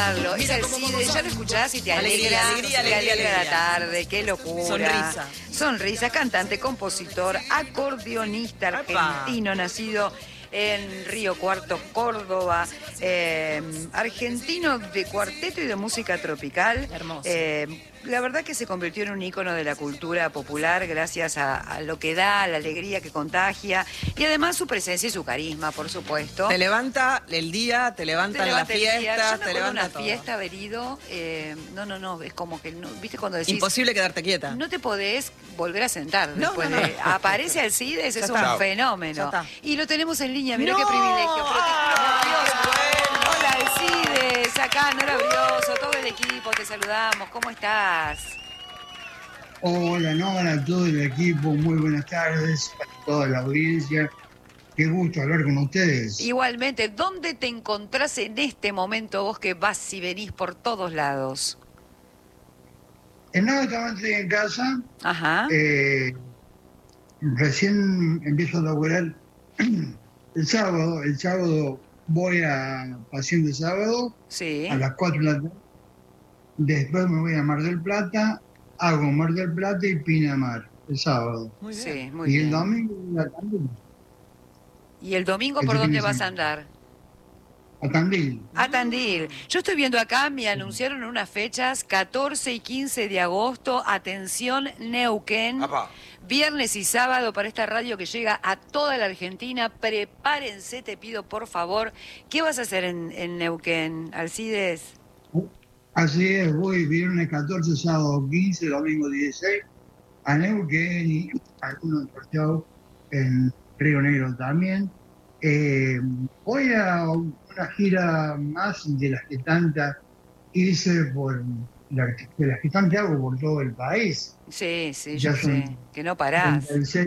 Es Alcide, ya lo escuchás y te alegra, alegría. la tarde, qué locura. Sonrisa. Sonrisa, cantante, compositor, acordeonista argentino, nacido en Río Cuarto, Córdoba, argentino de cuarteto y de música tropical. Hermoso. La verdad que se convirtió en un ícono de la cultura popular gracias a lo que da, a la alegría que contagia y además su presencia y su carisma, por supuesto. Te levanta el día, te levanta las fiestas, te levanta una todo. fiesta, haber ido, no, es como que, no, ¿viste cuando decís? Imposible quedarte quieta. No te podés volver a sentar No, después no. de... Aparece Alcides, es un está. fenómeno. Y lo tenemos en línea, mirá ¡No! qué privilegio. Pero hola Alcides, acá Nora Brioso, todo el equipo, te saludamos, ¿cómo estás? Hola Nora, a todo el equipo, muy buenas tardes para toda la audiencia. Qué gusto hablar con ustedes. Igualmente, ¿dónde te encontrás en este momento vos que vas y venís por todos lados? No, estoy en casa. Ajá. Recién empiezo a laburar el sábado. El sábado voy a Pasión de Sábado Sí. a las 4 de la tarde. Después me voy a Mar del Plata, hago Mar del Plata y Pinamar el sábado. Muy bien. Sí, muy Y bien. el domingo voy a Tandil. ¿Y el domingo Este por fin dónde de vas a semana. andar? A Tandil. A Tandil. Yo estoy viendo acá, me anunciaron unas fechas, 14 y 15 de agosto, atención Neuquén, viernes y sábado para esta radio que llega a toda la Argentina. Prepárense, te pido por favor. ¿Qué vas a hacer en Neuquén, Alcides? Así es, voy viernes 14, sábado 15, domingo 16 a Neuquén y algunos shows en Río Negro también. Voy a una gira más de las que tantas hice de las que tantas hago por todo el país. Sí, sí, Ya yo sé, son que no parás.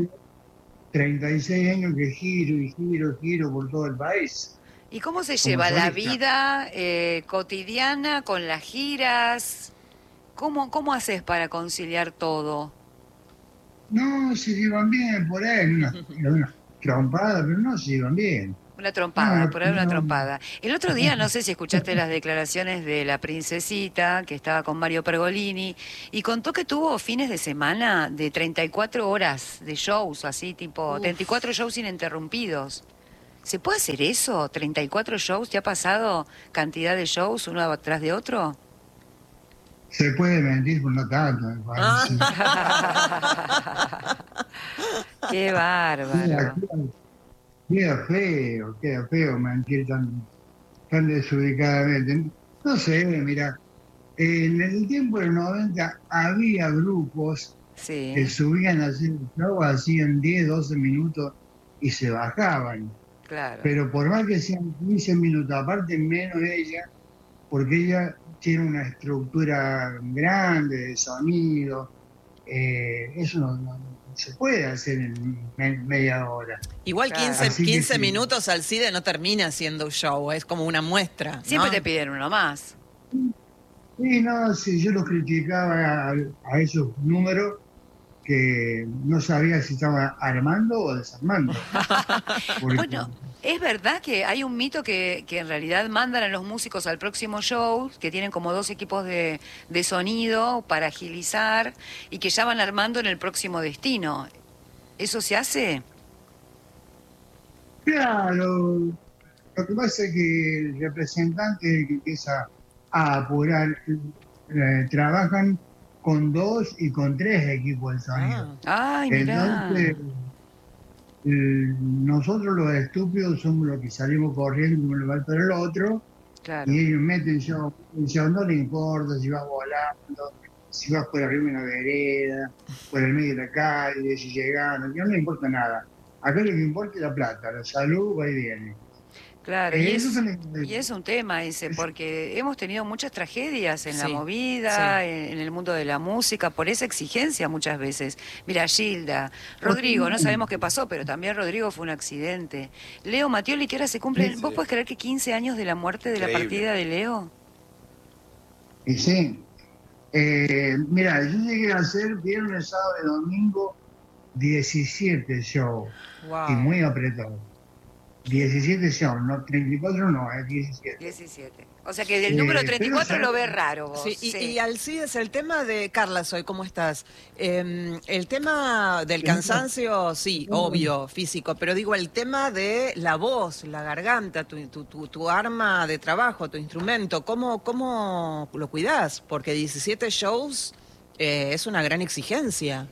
36 años que giro por todo el país. ¿Y cómo se Como lleva la solista. vida cotidiana con las giras? ¿Cómo haces para conciliar todo? No, se llevan bien por ahí, una trompada, pero no se llevan bien. Una trompada, No, por ahí una no. trompada. El otro día, no sé si escuchaste las declaraciones de la princesita, que estaba con Mario Pergolini, y contó que tuvo fines de semana de 34 horas de shows, así tipo, 34 shows ininterrumpidos. ¿Se puede hacer eso? ¿34 shows? ¿Te ha pasado cantidad de shows uno atrás de otro? Se puede mentir, pero no tanto, me parece. ¡Qué bárbaro! Queda feo mentir tan desubicadamente. No sé, mira, en el tiempo del 90 había grupos que Sí, subían a hacer el show, hacían 10, 12 minutos y se bajaban. claro. Pero por más que sean 15 minutos, aparte menos ella, porque ella tiene una estructura grande de sonido, eso no se puede hacer en media hora. Igual Claro. 15, Así que 15 sí. minutos Alcide no termina siendo un show, es como una muestra, ¿no? Siempre te piden uno más. Sí, no, sí, yo los criticaba a esos números que no sabía si estaba armando o desarmando. Porque- Bueno, es verdad que hay un mito que en realidad mandan a los músicos al próximo show, que tienen como 2 equipos de sonido para agilizar y que ya van armando en el próximo destino. ¿Eso se hace? Claro, lo que pasa es que el representante es el que empieza a apurar, trabajan con 2 y con 3 equipos de sonido. Ay, mirá. Entonces, nosotros los estúpidos somos los que salimos corriendo de un lugar para el otro Claro. y ellos meten show, no le importa si vas volando, si vas por arriba de una vereda, por el medio de la calle, si llegando, no le importa nada. Acá lo que importa es la plata, la salud va y viene. Claro, Eso y es un tema ese, porque hemos tenido muchas tragedias en la Sí, movida, sí. en el mundo de la música, por esa exigencia muchas veces. Mira, Gilda, Rodrigo, no sabemos qué pasó, pero también Rodrigo fue un accidente. Leo Mattioli, que ahora se cumplen, ¿vos podés creer que 15 años de la muerte de la partida de Leo? Y sí. Mira, yo llegué a hacer viernes, sábado y domingo 17 shows Wow. y muy apretado. 17 shows, no 34 no, es 17. 17. O sea que del número Pero 34 lo ves raro vos. Sí, Sí. y Alcides, el tema de Carla Soy, ¿cómo estás? El tema del cansancio, sí, obvio, físico, pero digo, el tema de la voz, la garganta, tu arma de trabajo, tu instrumento, ¿cómo lo cuidás? Porque 17 shows es una gran exigencia.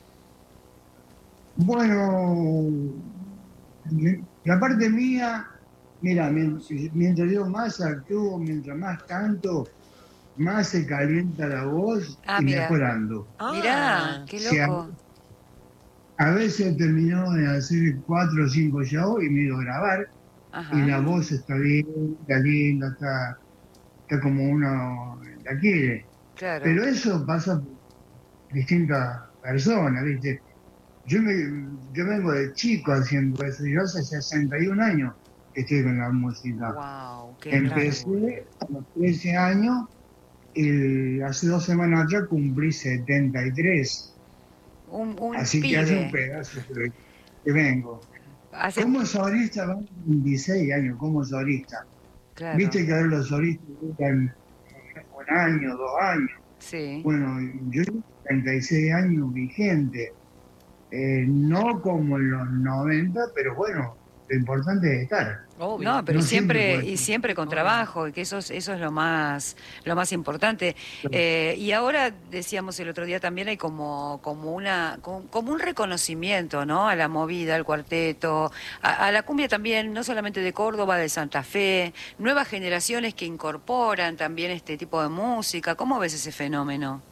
Bueno, la parte mía, mira, mientras yo más actúo, mientras más canto, más se calienta la voz Ah, y mira. mejorando. Mirá, Ah, qué Si loco. a veces termino de hacer 4 o 5 shows y me he ido a grabar y Ajá, la voz está bien, está linda, está como uno la quiere. claro. Pero eso pasa por distintas personas, ¿viste? Yo vengo de chico haciendo eso, yo hace 61 años que estoy con la música. Wow, qué Claro. Empecé a los 13 años y hace 2 semanas atrás cumplí 73, un así que hace un pibe. pedazo que vengo. Hace, Como solista van 26 años, como solista. claro, Viste que ahora los solistas duran 1 año, 2 años. sí. Bueno, yo tengo 36 años vigente. No como en los 90, pero bueno, lo importante es estar. Obvio. No, pero No siempre siempre, puede y ser. siempre con Obvio. trabajo, y que eso es lo más importante. Y ahora, decíamos el otro día, también hay como un reconocimiento, ¿no? A la movida, al cuarteto, a la cumbia también, no solamente de Córdoba, de Santa Fe, nuevas generaciones que incorporan también este tipo de música. ¿Cómo ves ese fenómeno?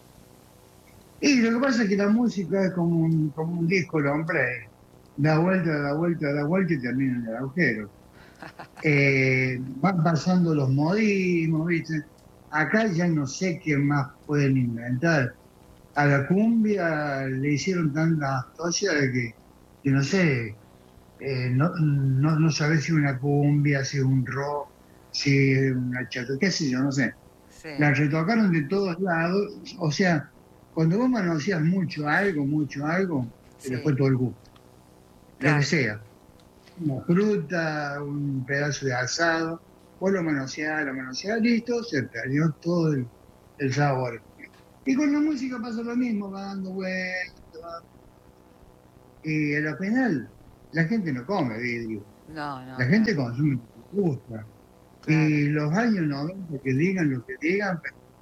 Y lo que pasa es que la música es como un disco long play. Da vuelta, da vuelta, da vuelta y termina en el agujero. Van pasando los modismos, ¿viste? Acá ya no sé qué más pueden inventar. A la cumbia le hicieron tantas cosas que no sé, no sabés si una cumbia, si un rock, si una chato, qué sé yo, no sé. La Sí, retocaron de todos lados, o sea, cuando vos manoseas mucho algo, se le fue sí, todo el gusto, lo que claro. sea. Una fruta, un pedazo de asado, vos lo manoseás, listo, se perdió todo el sabor. Y con la música pasa lo mismo, va dando vueltas, y al final la gente no come vidrio, No, la no, gente claro, consume lo que le gusta. claro. Y los años 90 que digan lo que digan,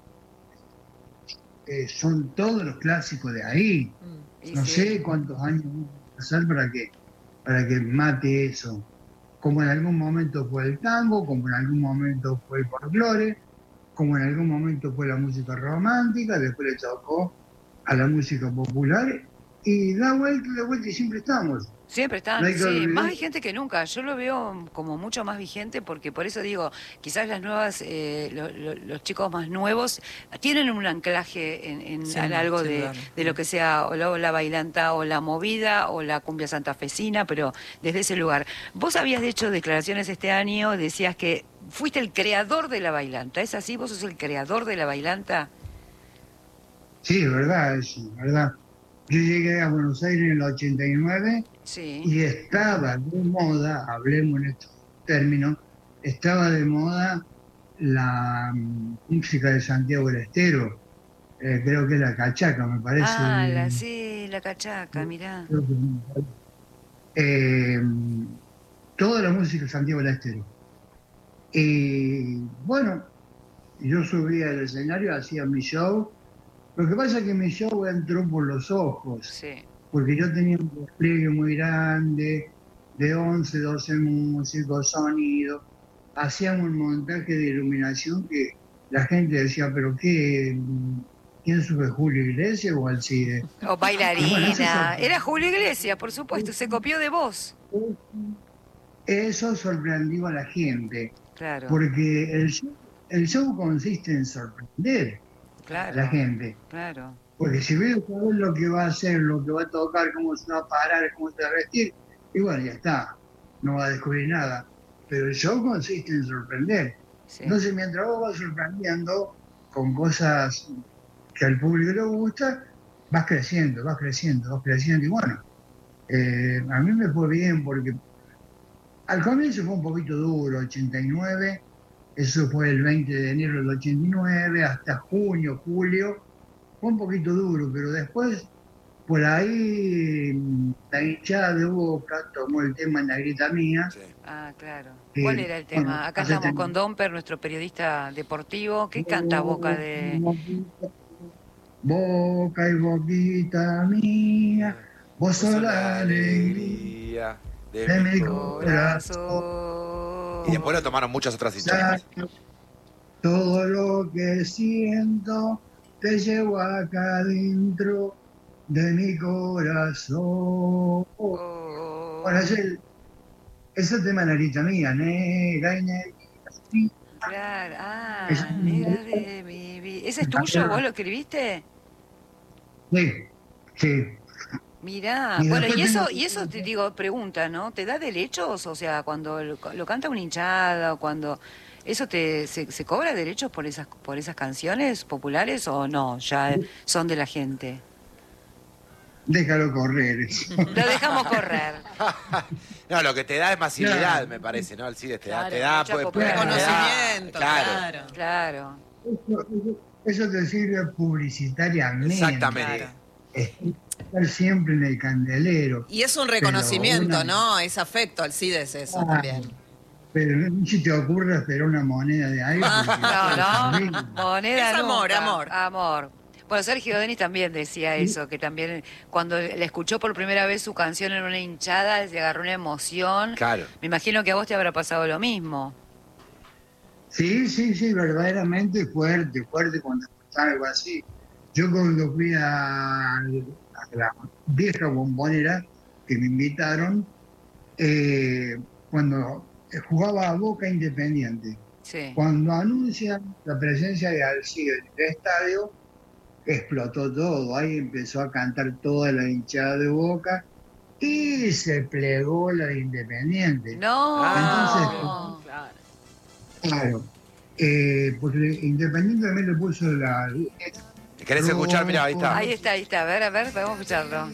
son todos los clásicos de ahí. Mm. Y No sí. sé cuántos años van a pasar para que mate eso. Como en algún momento fue el tango, como en algún momento fue el folclore, como en algún momento fue la música romántica, después le tocó a la música popular y da vuelta y siempre estamos. Siempre No están, hay que sí, más olvidar. vigente que nunca. Yo lo veo como mucho más vigente porque por eso digo, quizás las nuevas, los chicos más nuevos tienen un anclaje en algo Sin duda. de lo que sea o la bailanta o la movida o la cumbia santafesina, pero desde ese lugar. Vos habías hecho declaraciones este año, decías que fuiste el creador de la bailanta. ¿Es así? ¿Vos sos el creador de la bailanta? Sí, es verdad eso, es verdad. Yo llegué a Buenos Aires en el 89 Sí. y estaba de moda, hablemos en estos términos, estaba de moda la música de Santiago del Estero, creo que es la cachaca, me parece. Ah, sí, la cachaca, mirá. Creo eh, toda la música de Santiago del Estero. Y bueno, yo subía al escenario, hacía mi show. Lo que pasa es que mi show entró por los ojos, Sí. porque yo tenía un despliegue muy grande, de 11 12 músicos, sonidos. Hacíamos un montaje de iluminación que la gente decía, pero qué, ¿quién sube, Julio Iglesias o Alcide? O Y bueno, bailarina. Era Julio Iglesias, por supuesto, se copió de vos. eso sorprendió a la gente, Claro, porque el show consiste en sorprender a la claro, gente. claro. Porque si veo saber lo que va a hacer, lo que va a tocar, cómo se va a parar, cómo se va a vestir, y bueno, ya está, no va a descubrir nada. Pero el show consiste en sorprender. Sí, Entonces, mientras vos vas sorprendiendo con cosas que al público le gusta, vas creciendo, vas creciendo, vas creciendo. Y bueno, a mí me fue bien porque al comienzo fue un poquito duro, 89, Eso fue el 20 de enero del 89, hasta junio, julio. Fue un poquito duro, pero después, por ahí, la hinchada de Boca tomó el tema en la grita mía. Sí. Ah, claro. que, ¿Cuál era el tema? bueno, Acá estamos con Domper, nuestro periodista deportivo. ¿Qué canta Boca de...? Boca y boquita mía, vos sos la alegría de mi corazón. Corazón. Y después lo tomaron muchas otras hinchadas. Todo lo que siento te llevo acá adentro de mi corazón. Oh. Bueno, ese tema es la grita mía, negra y negra. Claro, ah, Es- negra de mi vida. ¿Ese es tuyo? ¿Vos lo escribiste? Sí, sí. Mirá, Y bueno, después y eso te digo, pregunta, ¿no? ¿Te da derechos? O sea, cuando lo canta una hinchada o cuando... ¿Eso se cobra derechos por esas canciones populares o no? Ya son de la gente. Déjalo correr. Lo dejamos correr. No, lo que te da es masividad, Claro. me parece, ¿no? Alcides Claro, te da, mucha pues, popularidad. te da- Reconocimiento, claro. claro. Claro, Eso te sirve publicitariamente. Exactamente. claro. Estar siempre en el candelero. Y es un reconocimiento, Pero ¿no? Es afecto, Alcides, eso Ah, también. Pero no se te ocurre esperar una moneda de ahí. porque No, horrible. no, moneda Es amor, nunca. amor. Amor. Bueno, Sergio Denis también decía eso, que también cuando le escuchó por primera vez su canción en una hinchada, se agarró una emoción. Claro. Me imagino que a vos te habrá pasado lo mismo. Sí, verdaderamente fuerte cuando escuchaba algo así. Yo cuando fui a la vieja bombonera, que me invitaron, cuando jugaba a Boca Independiente, Sí. cuando anuncian la presencia de Alcides en el estadio, explotó todo. Ahí empezó a cantar toda la hinchada de Boca y se plegó la de Independiente. No. Claro. Porque Independiente también le puso la... ¿Querés escuchar? Mira, ahí está. Ahí está. A ver, vamos a escucharlo.